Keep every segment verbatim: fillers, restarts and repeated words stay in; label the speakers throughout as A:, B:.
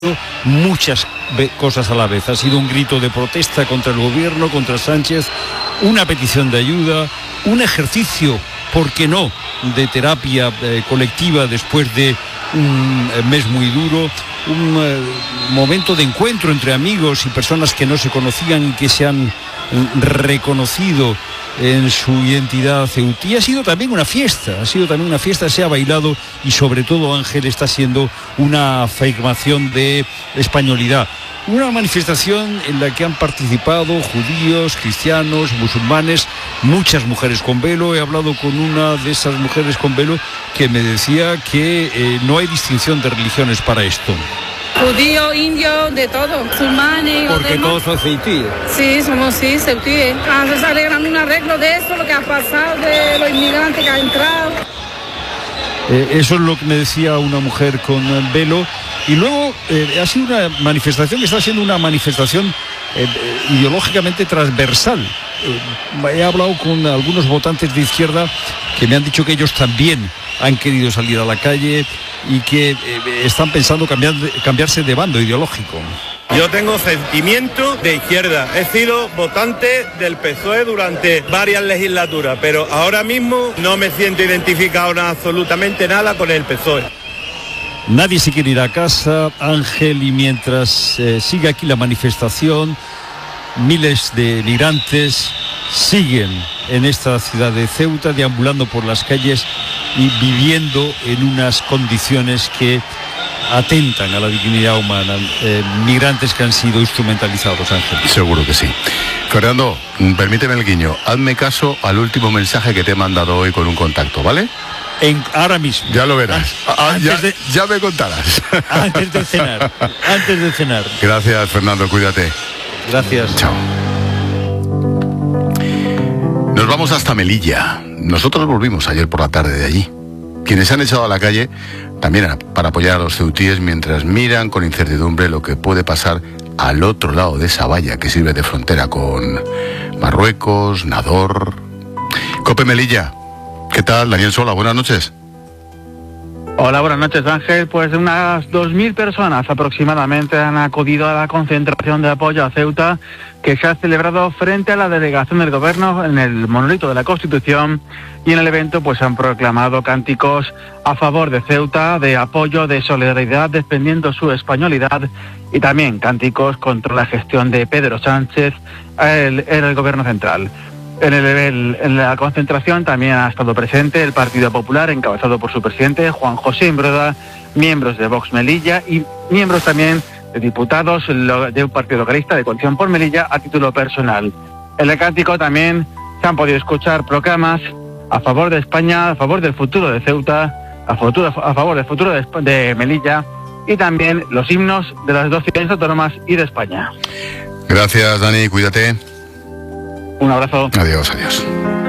A: muchas cosas a la vez. Ha sido un grito de protesta contra el gobierno, contra Sánchez, una petición de ayuda, un ejercicio, ¿por qué no?, de terapia eh, colectiva después de un mes muy duro, un eh, momento de encuentro entre amigos y personas que no se conocían y que se han reconocido en su identidad ceutí. Ha sido también una fiesta, ha sido también una fiesta, se ha bailado y sobre todo, Ángel, está siendo una afirmación de españolidad. Una manifestación en la que han participado judíos, cristianos, musulmanes, muchas mujeres con velo. He hablado con una de esas mujeres con velo que me decía que eh, no hay distinción de religiones para esto.
B: Judíos, indios, de todo, musulmanes.
A: Porque todos son ceutíes.
B: Sí, somos sí, ceutíes. Ah, se está alegrando un arreglo de eso, lo que ha pasado, de los inmigrantes que han entrado.
A: Eh, eso es lo que me decía una mujer con velo. Y luego eh, ha sido una manifestación que está siendo una manifestación eh, ideológicamente transversal. Eh, he hablado con algunos votantes de izquierda que me han dicho que ellos también han querido salir a la calle y que eh, están pensando cambiar, cambiarse de bando ideológico.
C: Yo tengo sentimiento de izquierda, he sido votante del P S O E durante varias legislaturas, pero ahora mismo no me siento identificado en absolutamente nada con el P S O E.
A: Nadie se quiere ir a casa, Ángel, y mientras eh, sigue aquí la manifestación, miles de migrantes siguen en esta ciudad de Ceuta, deambulando por las calles y viviendo en unas condiciones que atentan a la dignidad humana. Eh, migrantes que han sido instrumentalizados, Ángel.
D: Seguro que sí. Fernando, permíteme el guiño. Hazme caso al último mensaje que te he mandado hoy con un contacto, ¿vale?
A: En, ahora mismo.
D: Ya lo verás. Ah, ya,
A: de,
D: ya me contarás.
A: Antes de cenar. Antes de cenar.
D: Gracias, Fernando. Cuídate.
A: Gracias.
D: Chao. Nos vamos hasta Melilla. Nosotros volvimos ayer por la tarde de allí. Quienes se han echado a la calle también para apoyar a los ceutíes mientras miran con incertidumbre lo que puede pasar al otro lado de esa valla que sirve de frontera con Marruecos, Nador. Cope Melilla. ¿Qué tal, Daniel Sola? Buenas noches.
E: Hola, buenas noches, Ángel. Pues unas dos mil personas aproximadamente han acudido a la concentración de apoyo a Ceuta que se ha celebrado frente a la delegación del Gobierno en el monolito de la Constitución, y en el evento pues han proclamado cánticos a favor de Ceuta, de apoyo, de solidaridad, defendiendo su españolidad, y también cánticos contra la gestión de Pedro Sánchez en el, el Gobierno central. En, el, el, en la concentración también ha estado presente el Partido Popular, encabezado por su presidente, Juan José Imbroda, miembros de Vox Melilla y miembros también de diputados de un partido localista de Coalición por Melilla a título personal. En el cántico también se han podido escuchar proclamas a favor de España, a favor del futuro de Ceuta, a, futuro, a favor del futuro de, de Melilla, y también los himnos de las dos ciudades autónomas y de España.
D: Gracias, Dani. Cuídate.
E: Un abrazo.
D: Adiós, adiós.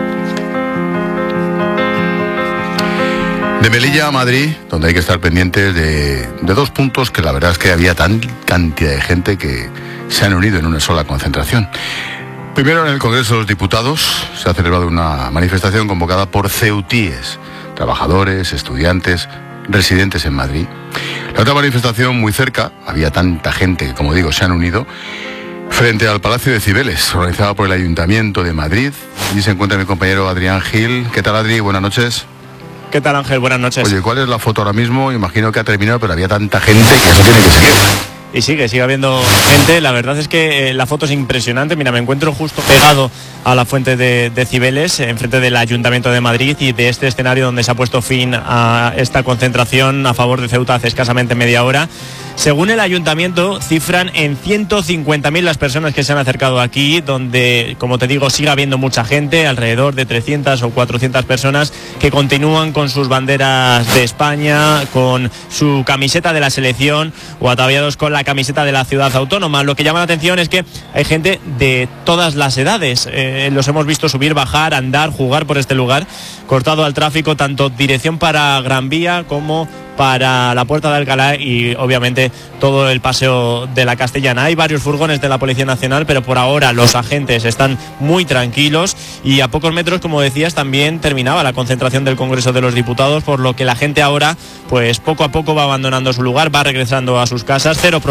D: De Melilla a Madrid, donde hay que estar pendientes de, de dos puntos que la verdad es que había tan cantidad de gente que se han unido en una sola concentración. Primero, en el Congreso de los Diputados se ha celebrado una manifestación convocada por ceutíes, trabajadores, estudiantes, residentes en Madrid. La otra manifestación muy cerca, había tanta gente que, como digo, se han unido, frente al Palacio de Cibeles, organizada por el Ayuntamiento de Madrid. Allí se encuentra mi compañero Adrián Gil. ¿Qué tal, Adri? Buenas noches.
F: ¿Qué tal, Ángel? Buenas noches.
D: Oye, ¿cuál es la foto ahora mismo? Imagino que ha terminado, pero había tanta gente que eso tiene que seguir.
F: Y sigue, sigue habiendo gente. La verdad es que eh, la foto es impresionante. Mira, me encuentro justo pegado a la fuente de, de Cibeles, enfrente del Ayuntamiento de Madrid, y de este escenario donde se ha puesto fin a esta concentración a favor de Ceuta hace escasamente media hora. Según el Ayuntamiento, cifran en ciento cincuenta mil las personas que se han acercado aquí, donde, como te digo, sigue habiendo mucha gente, alrededor de trescientas o cuatrocientas personas que continúan con sus banderas de España, con su camiseta de la selección o ataviados con la camiseta de la ciudad autónoma. Lo que llama la atención es que hay gente de todas las edades. Eh, los hemos visto subir, bajar, andar, jugar por este lugar, cortado al tráfico, tanto dirección para Gran Vía como para la Puerta de Alcalá y obviamente todo el paseo de la Castellana. Hay varios furgones de la Policía Nacional, pero por ahora los agentes están muy tranquilos y a pocos metros, como decías, también terminaba la concentración del Congreso de los Diputados, por lo que la gente ahora pues poco a poco va abandonando su lugar, va regresando a sus casas. Cero